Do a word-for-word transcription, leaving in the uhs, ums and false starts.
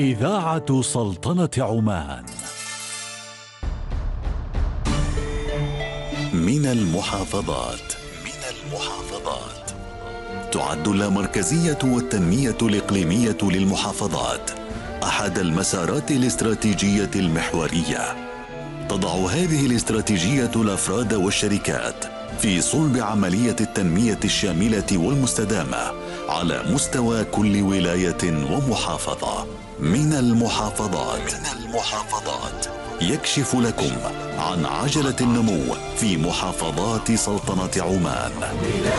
إذاعة سلطنة عمان. من المحافظات من المحافظات تعد اللامركزية والتنمية الإقليمية للمحافظات أحد المسارات الاستراتيجية المحورية. تضع هذه الاستراتيجية الأفراد والشركات في صلب عملية التنمية الشاملة والمستدامة على مستوى كل ولاية ومحافظة. من المحافظات من المحافظات يكشف لكم عن عجلة النمو في محافظات سلطنة عمان.